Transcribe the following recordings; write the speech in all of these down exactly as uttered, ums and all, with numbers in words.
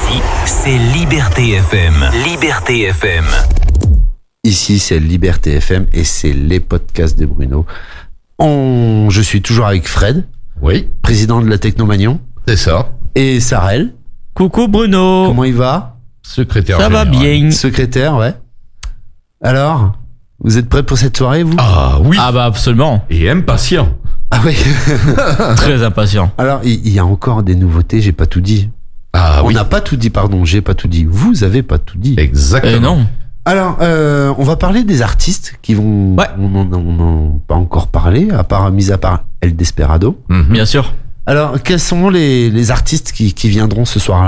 Ici, c'est Liberté F M. Liberté F M. Ici, c'est Liberté F M et c'est les podcasts de Bruno. On... Je suis toujours avec Fred. Oui. Président de la Technomanion. C'est ça. Et Sarel. Coucou Bruno. Comment il va ? Secrétaire Ça général. va bien. Secrétaire, ouais. Alors, vous êtes prêts pour cette soirée, vous ? Ah oui. Ah bah absolument. Et impatient. Ah oui. Très impatient. Alors, il il y a encore des nouveautés, j'ai pas tout dit. Ah On oui. n'a pas tout dit, pardon, j'ai pas tout dit. Vous avez pas tout dit. Exactement. Eh non. Alors, euh, on va parler des artistes qui vont... Ouais. On n'en a pas encore parlé, à part, mis à part El Desperado. Mhm. Bien sûr. Alors, quels sont les, les artistes qui, qui viendront ce soir-là ?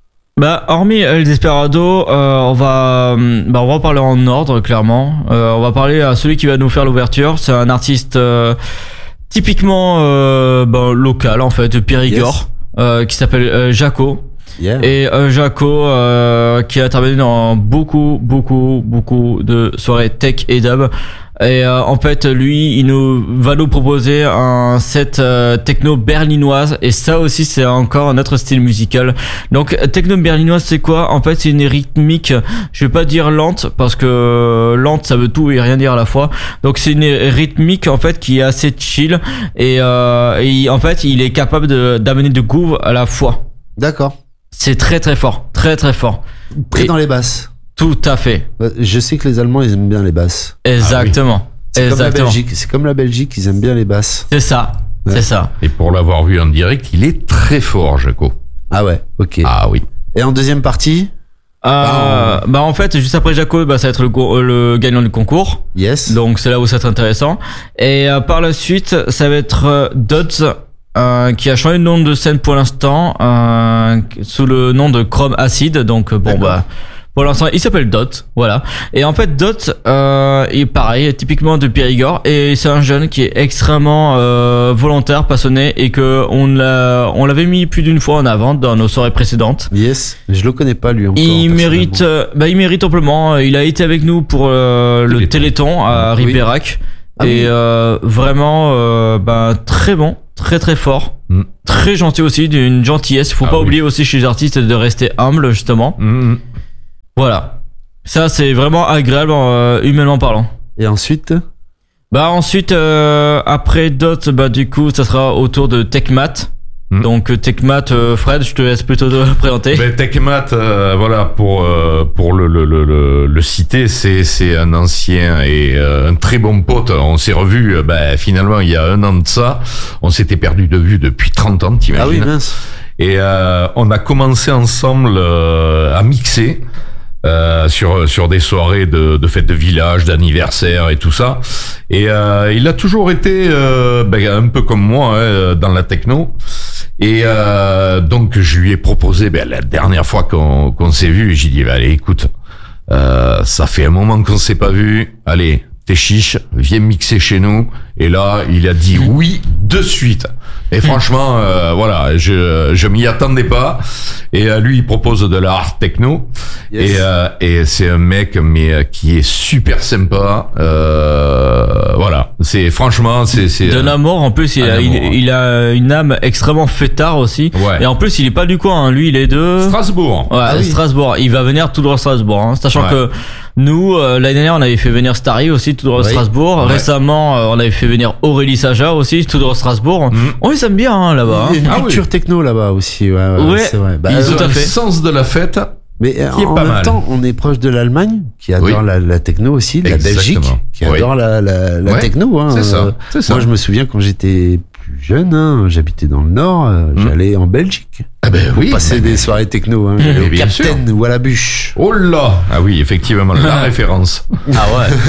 Bah hormis El Desperado, euh, on va, bah on va parler en ordre clairement. Euh, on va parler à celui qui va nous faire l'ouverture. C'est un artiste euh, typiquement euh, bah, local en fait, de Périgord, Yes. euh, qui s'appelle euh, Jaco. Yeah. Et euh, Jaco euh, qui a intervenu dans beaucoup, beaucoup, beaucoup de soirées tech et dub. Et euh, en fait, lui, il nous va nous proposer un set euh, techno berlinoise. Et ça aussi, c'est encore un autre style musical. Donc, techno berlinoise, c'est quoi ? En fait, c'est une rythmique, je vais pas dire lente, parce que lente, ça veut tout et rien dire à la fois. Donc, c'est une rythmique, en fait, qui est assez chill. Et, euh, et en fait, il est capable de, d'amener de groove à la fois. D'accord. C'est très très fort, très très fort. Pris Et- dans les basses. Tout à fait. Je sais que les Allemands, ils aiment bien les basses. Exactement. C'est comme la Exactement. Belgique. C'est comme la Belgique, ils aiment bien les basses. C'est ça. Ouais. C'est ça. Et pour l'avoir vu en direct, il est très fort, Jaco. Ah ouais, ok. Ah oui. Et en deuxième partie ? Euh, bah en fait, juste après Jaco, bah ça va être le, go- le gagnant du concours. Yes. Donc c'est là où ça va être intéressant. Et euh, par la suite, ça va être euh, Dots. Euh, qui a changé de nom de scène pour l'instant, euh, sous le nom de Chrome Acid. Donc euh, bon D'accord. bah pour l'instant il s'appelle Dot, voilà. Et en fait Dot, euh, il est pareil, typiquement de Périgord, et c'est un jeune qui est extrêmement euh, volontaire, passionné, et que on l'a, on l'avait mis plus d'une fois en avant dans nos soirées précédentes. Yes. Je le connais pas, lui, encore. Il personnellement. mérite, euh, bah il mérite amplement. Il a été avec nous pour euh, le Téléthon. Téléthon à Oui. Ribérac. Ah Et oui. euh, vraiment, euh, bah, très bon, très très fort, Mm. très gentil aussi, d'une gentillesse. Il faut Ah pas oui. oublier aussi chez les artistes de rester humble, justement. Mhm. Voilà. Ça, c'est vraiment agréable, euh, humainement parlant. Et ensuite ? Bah ensuite, euh, après Dot, bah du coup, ça sera au tour de Techmat. Mm. Donc euh, Techmat, euh, Fred, je te laisse plutôt te le présenter. Ben, Techmat, euh, voilà, pour euh, pour le le le le, le citer, c'est c'est un ancien et euh, un très bon pote. On s'est revu, euh, ben finalement il y a un an de ça. On s'était perdu de vue depuis trente ans, t'imagines ? Ah oui, mince. Et euh, on a commencé ensemble euh, à mixer euh, sur sur des soirées de, de fêtes de village, d'anniversaire et tout ça. Et euh, il a toujours été euh, ben, un peu comme moi hein, dans la techno. Et euh, donc je lui ai proposé ben, la dernière fois qu'on qu'on s'est vu, j'ai dit ben, allez écoute, euh, ça fait un moment qu'on s'est pas vu, allez t'es chiche, viens mixer chez nous. Et là il a dit oui de suite. Et franchement, euh, voilà, je je m'y attendais pas. Et euh, lui, il propose de la hard techno. Yes. Et euh, et c'est un mec mais euh, qui est super sympa. Euh, voilà, c'est franchement, c'est c'est. D'un amour, en plus, il un a, il, amour. il a une âme extrêmement fêtard aussi. Ouais. Et en plus, il est pas du coin, hein. Lui, il est de Strasbourg. ouais, Ah oui. Strasbourg. Il va venir tout droit de Strasbourg, hein. Sachant Ouais. que nous, euh, l'année dernière, on avait fait venir Starry aussi tout droit de Oui. Strasbourg. Ouais. Récemment, euh, on avait fait venir Aurélie Saja aussi tout droit de Strasbourg. Mhm. On les aime bien hein, là-bas. Il y a Hein. une Ah oui. culture techno là-bas aussi, ouais, ouais, Ouais. c'est vrai. Bah, Ils euh, ont tout à un fait. sens de la fête. mais euh, qui est en pas même mal. temps, on est proche de l'Allemagne, qui adore Oui. la, la techno aussi, de la Exactement. Belgique, qui Oui. adore la, la, la Ouais. techno. Hein. C'est ça, Euh, c'est ça. Moi, je me souviens quand j'étais plus jeune, hein, j'habitais dans le Nord, euh, Mm. j'allais en Belgique Ah ben pour oui. passer mais- des soirées techno. Hein. J'allais Mais au bien Captain ou à la bûche. Oh là. Ah oui, effectivement, la référence. Ah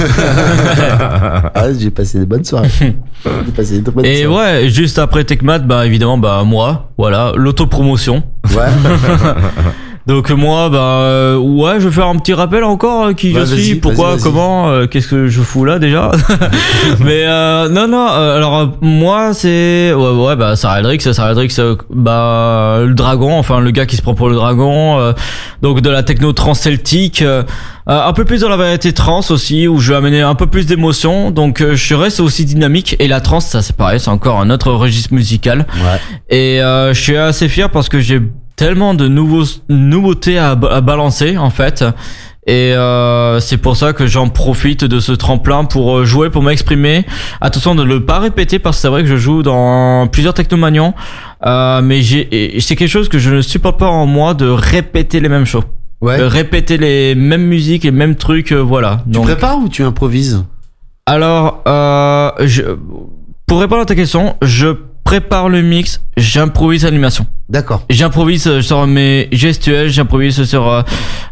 ouais. Ah, j'ai passé des bonnes soirées. J'ai passé des très bonnes Et soirées. ouais, juste après Techmat, bah évidemment, bah moi, voilà, l'autopromotion. Ouais. Donc moi, bah euh, ouais, je vais faire un petit rappel encore euh, qui Ouais, je vas-y, suis, pourquoi, vas-y, vas-y. comment, euh, qu'est-ce que je fous là déjà. Mais euh, non, non. euh, alors euh, moi, c'est ouais, ouais, bah Sarah Eldrix, Sarah Eldrix, euh, bah le dragon, enfin le gars qui se prend pour le dragon. euh, donc de la techno trans-celtique. Euh, Euh, un peu plus dans la variété trans aussi, où je vais amener un peu plus d'émotion. Donc euh, je reste aussi dynamique. Et la trans, ça c'est pareil, c'est encore un autre registre musical. Ouais. Et euh, je suis assez fier parce que j'ai tellement de nouveaux, nouveautés à, à balancer en fait. Et euh, c'est pour ça que j'en profite de ce tremplin pour jouer, pour m'exprimer. Attention de ne pas répéter parce que c'est vrai que je joue dans plusieurs technomanions, euh, mais j'ai, c'est quelque chose que je ne supporte pas en moi de répéter les mêmes choses. Ouais. De répéter les mêmes musiques, les mêmes trucs, euh, voilà. Tu Donc, prépares ou tu improvises? alors, euh, je, pour répondre à ta question, je prépare le mix, j'improvise l'animation. D'accord. J'improvise sur mes gestuels, j'improvise sur euh,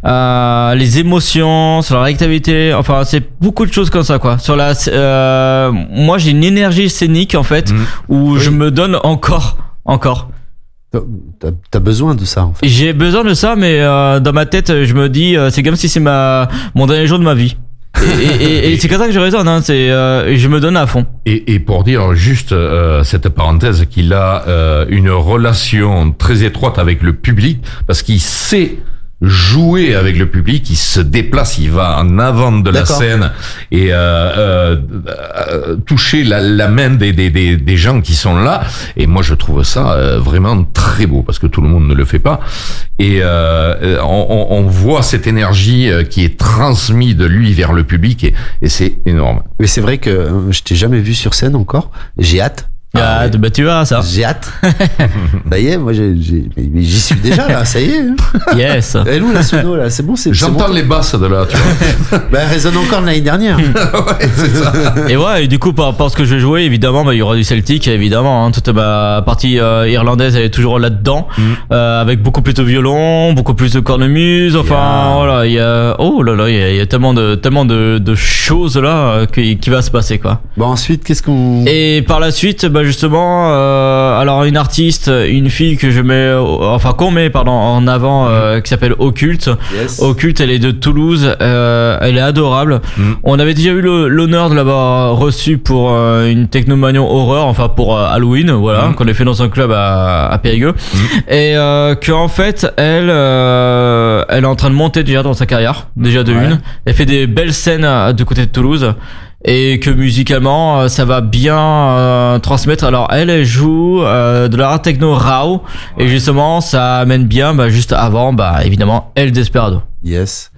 euh, les émotions, sur la réactivité, enfin c'est beaucoup de choses comme ça quoi. Sur la, euh, moi j'ai une énergie scénique en fait Mmh. où Oui. je me donne encore, encore. T'as, t'as besoin de ça en fait. J'ai besoin de ça, mais euh, dans ma tête je me dis euh, c'est comme si c'est ma mon dernier jour de ma vie. Et, et, et, et c'est comme ça que je raisonne, hein, c'est euh, je me donne à fond. Et, et pour dire juste euh, cette parenthèse, qu'il a euh, une relation très étroite avec le public, parce qu'il sait jouer avec le public, il se déplace, il va en avant de la D'accord. scène et euh, euh, euh, toucher la, la main des, des, des, des gens qui sont là. Et moi, je trouve ça euh, vraiment très beau, parce que tout le monde ne le fait pas. Et euh, on, on voit cette énergie qui est transmise de lui vers le public, et, et c'est énorme. Mais c'est vrai que euh, je t'ai jamais vu sur scène encore. J'ai hâte. Ah, ouais. bah tu verras ça. J'ai hâte. Ça y est, moi j'ai, j'ai, mais, mais j'y suis déjà là, ça y est. hein. Yes. Elle est où la sono là? C'est bon, c'est, c'est J'entends bon. les basses de là, tu vois. Bah, elle résonne encore de l'année dernière. Ouais, c'est ça. Et ouais, et du coup par rapport à ce que je vais jouer, évidemment, bah, il y aura du Celtic, évidemment. Hein, toute ma partie euh, irlandaise, elle est toujours là-dedans, Mm. euh, avec beaucoup plus de violon, beaucoup plus de cornemuse. Enfin, Yeah. voilà, il y a, oh là là, il y a, il y a tellement de tellement de, de choses là euh, qui, qui va se passer quoi. Bon, ensuite, qu'est-ce qu'on. Et par la suite, bah justement, euh, alors une artiste, une fille que je mets, enfin qu'on met pardon en avant, euh, qui s'appelle Occulte. Yes. Occulte, elle est de Toulouse, euh, elle est adorable. Mm. On avait déjà eu le- l'honneur de l'avoir reçue pour euh, une Technomanion horreur, enfin pour euh, Halloween, voilà, Mm. qu'on a fait dans un club à, à Périgueux, et euh, que en fait elle, euh, elle est en train de monter déjà dans sa carrière, déjà de Ouais. une. Elle fait des belles scènes euh, de côté de Toulouse. Et que musicalement euh, ça va bien euh, transmettre. Alors elle, elle joue euh, de la rap techno raw, et justement ça amène bien bah, juste avant bah évidemment El Desperado. Yes.